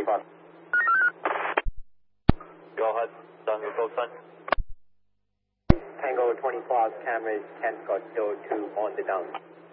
25. Go ahead. Tango code sign. Tango 25, cameras 10 Scottsdale 2 on the down.